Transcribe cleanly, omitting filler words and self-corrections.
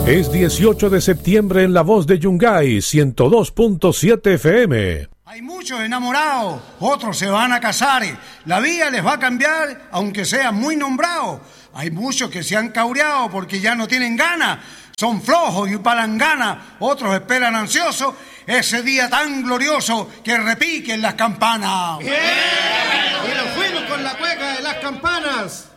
Es 18 de septiembre en La Voz de Yungay, 102.7 FM. Hay muchos enamorados, otros se van a casar. La vida les va a cambiar, aunque sean muy nombrados. Hay muchos que se han caureado porque ya no tienen ganas. Son flojos y palanganas. Otros esperan ansiosos ese día tan glorioso que repiquen las campanas. ¡Bien! Y nos fuimos con la cueca de las campanas.